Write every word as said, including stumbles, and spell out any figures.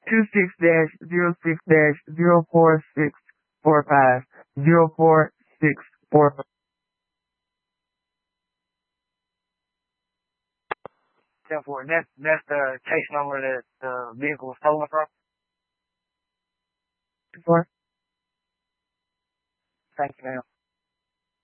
two six dash zero six dash zero four six four five zero four six four five. ten four. That's that's the case number that the vehicle was stolen from. Four. Thank you, ma'am.